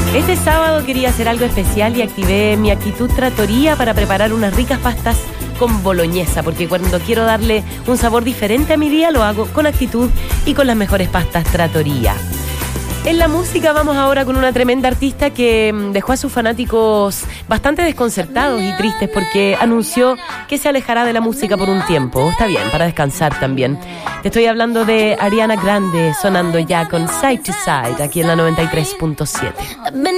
Este sábado quería hacer algo especial y activé mi actitud trattoria para preparar unas ricas pastas con boloñesa, porque cuando quiero darle un sabor diferente a mi día lo hago con actitud y con las mejores pastas trattoria. En la música vamos ahora con una tremenda artista que dejó a sus fanáticos bastante desconcertados y tristes porque anunció que se alejará de la música por un tiempo. Está bien, para descansar también. Te estoy hablando de Ariana Grande, sonando ya con Side to Side aquí en la 93.7.